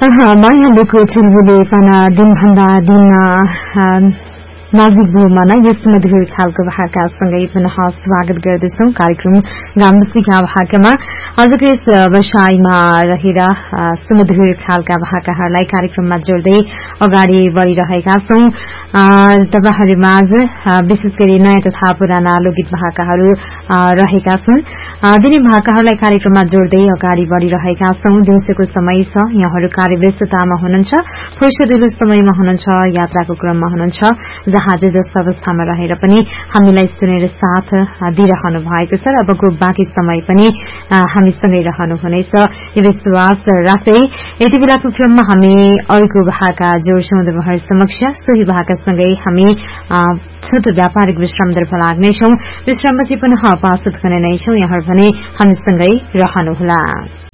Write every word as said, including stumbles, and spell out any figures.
मायालुको चुलबुले पाना दिनभन्दा दिन नाजिक भूमा नै यस्तो मधुर खालको भाकासँगै पुनः स्वागत गर्दछौं कार्यक्रम गाम्बुसीका भाकामा। आजको यस व्यवसायमा रहेर सुमधुर खालका भाकाहरूलाई कार्यक्रममा जोड्दै अगाडि बढ़िरहेका छौं। तपाईहरुमाझ विशेष गरी नयाँ तथा पुराना लोकगीत भाकाहरू रहेका छन्। दिने भाकाहरूलाई कार्यक्रममा जोड्दै अगाडि बढ़िरहेका छौं। दिउँसोको समय छ, यहाँहरू कार्यव्यस्ततामा हुनुहुन्छ, फुर्सदिलो समयमा हुनुहुन्छ, यात्राको क्रममा हुनुहुन्छ, जहाँ जे जस्तो अवस्थामा रहेर पनि हामीलाई सुनेर साथ दिइरहनु भएको छ र अबको बाँकी समय पनि हामीसँगै रहनुहुनेछ यो विश्वास राख्दै यति बेलाको क्रममा हामी अर्को भाका जोड्छौं तपाईहरु समक्ष। सोही भाकासँगै हामी छोटो व्यापारिक विश्रामतर्फ लाग्नेछौं। विश्रामपछि पुनः उपस्थित हुने नै छौं। यहाँहरू भने हामीसँगै रहनुहोला।